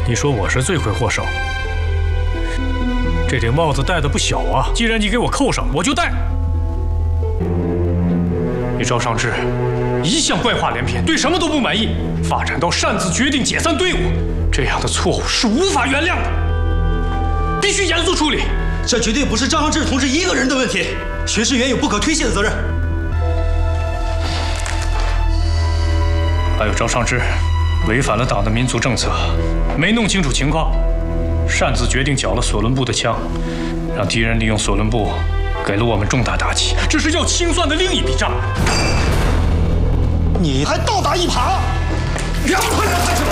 你说我是罪魁祸首，这顶帽子戴的不小啊！既然你给我扣上，我就戴。你赵尚志一向怪话连篇，对什么都不满意，发展到擅自决定解散队伍，这样的错误是无法原谅的，必须严肃处理。 这绝对不是张尚志同志一个人的问题，巡视员有不可推卸的责任。 还有赵尚志违反了党的民族政策，没弄清楚情况，擅自决定缴了索伦部的枪，让敌人利用索伦部给了我们重大打击，这是要清算的另一笔账。 你还倒打一耙，凉快了还是？